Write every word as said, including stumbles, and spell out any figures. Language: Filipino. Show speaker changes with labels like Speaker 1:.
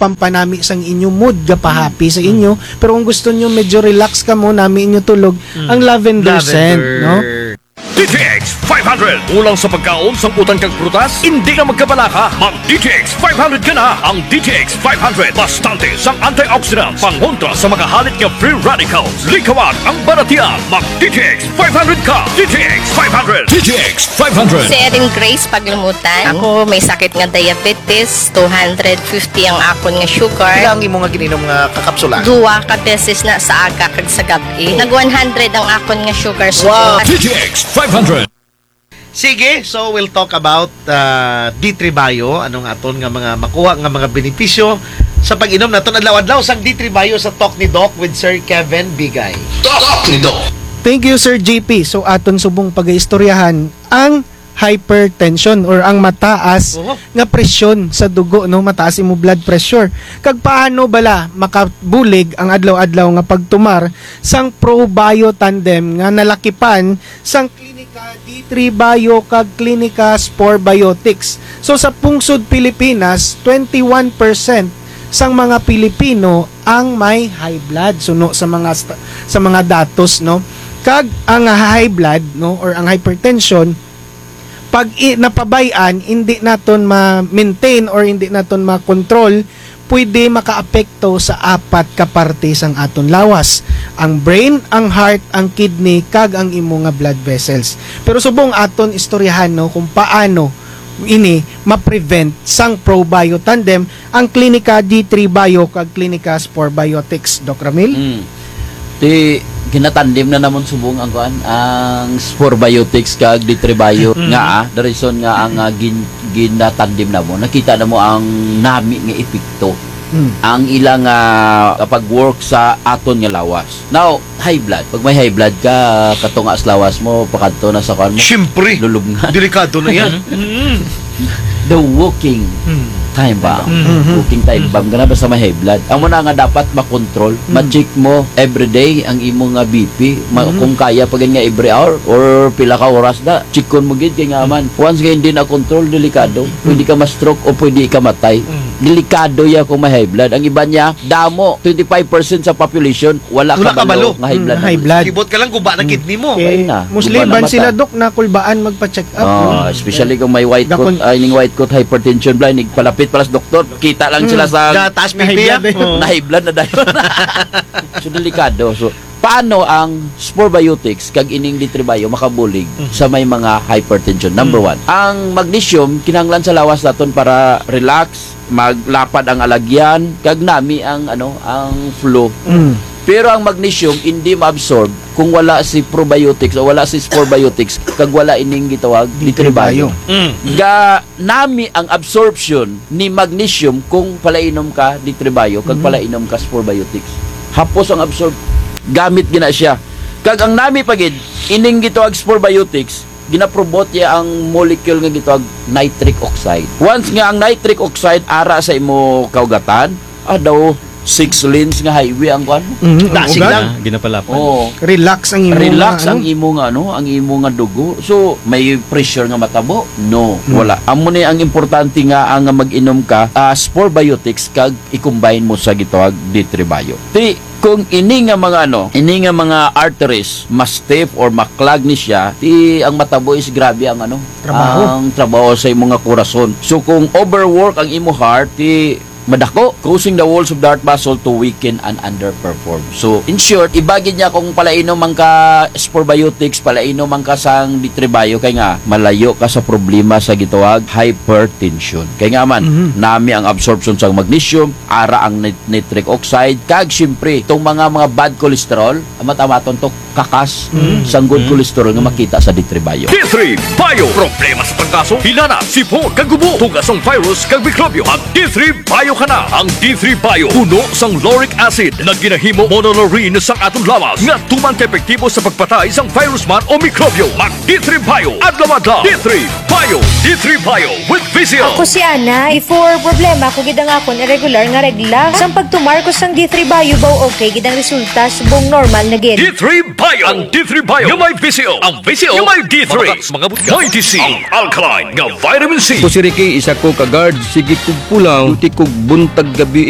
Speaker 1: magpampanami sang inyo mood, gapahappy sa inyo. Pero kung gusto nyo medyo relax ka mo, nami inyo tulog, mm. ang lavender, lavender scent, no?
Speaker 2: D T X five hundred. Ulang sa pagkaon sang utang kag prutas, hindi ka magkabalaka. Mag D T X five hundred ka na. Ang D T X five hundred bastante sang antioxidants, pangontra sa makahalit nga free radicals. Likawan ang baratian. Mag D T X five hundred ka. D T X five hundred. D T X five hundred.
Speaker 3: Si Erin Grace Paglumutan. Ako may sakit nga diabetes, two hundred fifty ang akon nga sugar.
Speaker 4: Ilang imo nga gininom nga kakapsula?
Speaker 3: Duwa ka beses na sa aga kag sa gabi. Nag one hundred ang akon nga sugar.
Speaker 4: Wow.
Speaker 2: D T X five hundred.
Speaker 4: Sige, so we'll talk about uh, D three Bio, anong aton nga mga makuha nga mga benepisyo sa pag-inom naton adlaw-adlaw sang D three Bio sa Talk ni Doc with Sir Kevin Bigay.
Speaker 2: Talk ni Doc.
Speaker 1: Thank you, Sir J P. So aton subong pag-istoryahan ang hypertension or ang mataas uh-huh. nga presyon sa dugo, no, mataas imo blood pressure. Kag paano bala makabulig ang adlaw-adlaw nga pagtumar sang ProBio Tandem nga nalakipan sang Klinika D three Bio kag Klinika Spore Biotics. So sa pungsod Pilipinas, twenty-one percent sang mga Pilipino ang may high blood. So no, sa mga sa mga datos, no, kag ang high blood, no, or ang hypertension, pag i- napabayan, hindi naton ma-maintain or hindi naton ma-control, pwede makaapekto sa apat ka parte sang aton lawas. Ang brain, ang heart, ang kidney, kag ang imo nga blood vessels. Pero subong aton istoryahan, no, kung paano ini ma-prevent sang ProBio Tandem, ang Klinika D three Bio kag Klinika Spore Biotics. Doc Ramil?
Speaker 5: Mm. Di ginatandim na namon subong ang kuan ang Spore Biotics kag D three Bio mm-hmm. nga ah, the reason nga ang uh, gin, ginatandim na mo, nakita na mo ang nami nga epekto mm. ang ilang uh, kapag work sa aton nga lawas. Now high blood, pag may high blood ka katunga sa lawas mo, pakadto na sa kuan mo,
Speaker 4: syempre
Speaker 5: lulubngan,
Speaker 4: delikado na yan.
Speaker 5: The walking mm. time bomb. Mm-hmm. Walking time bomb. Ganun ba sa may high blood? Ang muna nga dapat makontrol. Mm-hmm. Ma-check mo everyday ang imong nga B P. Ma- mm-hmm. Kung kaya pa nga every hour or pila ka oras na, checkon mo gid kay nga man. Once nga hindi na control, delikado. Mm-hmm. Pwede ka ma-stroke o pwede ka matay. Mm-hmm. Delikado ya kung may high blood. Ang iba niya, damo, twenty-five percent sa population, wala, wala ka balo nga high blood.
Speaker 1: Mm, high blood.
Speaker 4: Ibot ka lang guba ng kidney mo.
Speaker 1: Okay. Na, Musliman sila, Dok, na kulbaan magpa-check up.
Speaker 5: Oh, especially kung may white coat, ay ning white coat hypertension blind, palapit pala sa doktor, kita lang sila sa
Speaker 4: mm, taas P P
Speaker 5: na high blood na dahil. So delikado. So paano ang Spore Biotics kag ining D three Bio makabulig mm-hmm. sa may mga hypertension? Number mm-hmm. one, ang magnesium kinahanglan sa lawas naton para relax, maglapad ang alagyan, kag nami ang ano, ang flow. Mm. Pero ang magnesium hindi ma-absorb kung wala si probiotics o wala si Spore Biotics kag wala ining gitawag D three Bio. Mm. Ga nami ang absorption ni magnesium kung palainom ka D three Bio kag mm. palainom ka Spore Biotics. Hapos ang absorb gamit gina siya. Kag ang nami pagid ining gitawag Spore Biotics, ginaprobot ya ang molecule nga gitawag nitric oxide. Once nga ang nitric oxide ara sa imo kaugatan, ah daw six lanes nga highway ang kuan mo.
Speaker 1: Mm-hmm.
Speaker 4: Dasig lang
Speaker 5: ginapalapan. Oh,
Speaker 1: relax ang imo.
Speaker 5: Relax
Speaker 1: nga,
Speaker 5: ang imo nga ano, ang imo nga dugo. So may pressure nga matabo? No, mm-hmm. wala. Amo ni ang importante nga ang mag-inom ka uh, Spore Biotics kag i-combine mo sa gitawag D three Bio. Ti kung ini nga mga ano, ini nga mga arteries mas stiff or maklag ni siya, ti ang matabo is grabe ang ano,
Speaker 1: trabaho.
Speaker 5: Ang trabaho sa imong nga korason. So kung overwork ang imo heart, ti madako, causing the walls of the heart muscle to weaken and underperform. So, in short, ibagid niya kung palainom man ka Spore Biotics, palainom man ka sang D three Bio, kay nga malayo ka sa problema sa gitawag hypertension. Kay nga man, mm-hmm. nami ang absorption sa magnesium, ara ang nit- nitric oxide, kag syempre, itong mga mga bad cholesterol, amat-amaton to kakas mm-hmm. sang good mm-hmm. cholesterol nga makita sa D three Bio.
Speaker 2: D three Bio, problema sa pagkaso, hinana, sipon, kagubo, tugas ng virus, kag mikrobyo, at D three Bio ka na. Ang D three Bio, puno sang lauric acid na ginahimo monolaurin sang atong lawas nga tuman ka epektibo sa pagpatay sang virus man o mikrobyo. Mag D three Bio, adlaw-adlaw. D three Bio, D three Bio with Vizio.
Speaker 6: Ako si Ana, before problema ko gidang akon irregular nga regla. Sang pagtumar ko sang D three Bio baw okay gidang resulta subong normal na gid.
Speaker 2: D three Bio, ang D three Bio, yung may Vizio. Ang Vizio, yung may D three. Mga butka, may D C, ang alkaline nga vitamin C.
Speaker 7: Ko si Ricky, isa ko ka-guard, sige kog pulang, duti kog buntag gabi